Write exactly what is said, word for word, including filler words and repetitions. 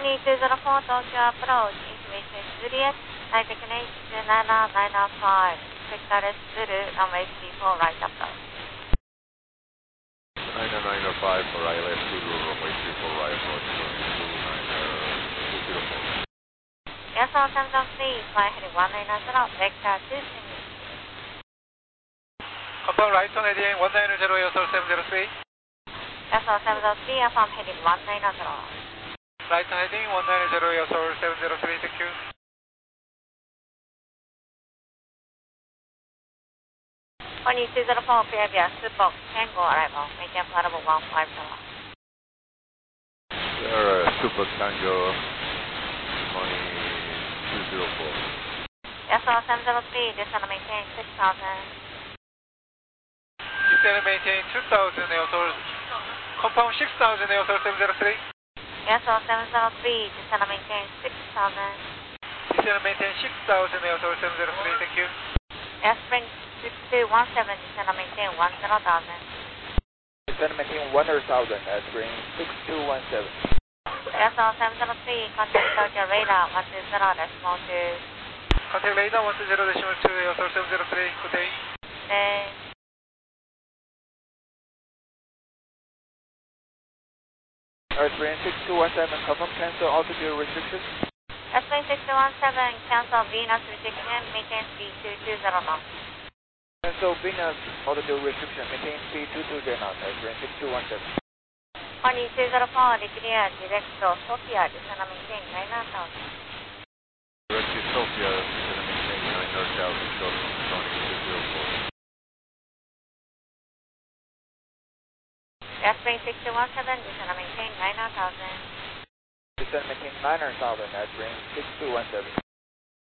にーツーゼロフォー 東京アプローチ、Information Juliet, Night Technique nine nine nine five, Sector Zulu, runway three four right approach. nine nine five for I L S Zulu, runway three four right approach, two zero four. Airflow seven zero three, fly heading one nine nine zero, Vector two zero. Confirm right on heading one nine zero, Airflow seven zero three. Airflow seven zero three, affirm heading one nine zero. Right on heading one nine zero, Airflow seven zero three, thank you. one two zero four, Fairview, Super Tango arrival, maintain flight level one five zero. Sierra Super Tango, money two zero four. Airflow seven zero three, descend and maintain six thousand. Descend and maintain two thousand, Airflow, compound six thousand, Airflow seven zero three. Airflow seven zero three, descend and maintain six thousand. Descend and maintain six thousand, Airflow seven zero three, thank you. Airspring six two one seven, descend and maintain one zero thousand. Descend and maintain one hundred thousand, Airspring six two one seven. Airflow seven zero three, contact Tokyo radar one two zero decimal two. Contact radar one two zero decimal two, Airflow seven zero three, good day. 네. Airspring six two one seven, confirm cancel altitude restrictions. Airspring six two one seven, cancel Venus restriction, maintain speed two two zero knots. Cancel Venus altitude restriction, maintain speed two two zero knots, Airspring six two one seven. one two zero four, declare direct to Sofia, descend and maintain nine thousand. Direct to Sofia, descend and maintain nine thousand, short from Sonic two zero four. Airspring six two one seven, descend and maintain nine thousand. Descend and maintain nine hundred thousand, Airspring six two one seven.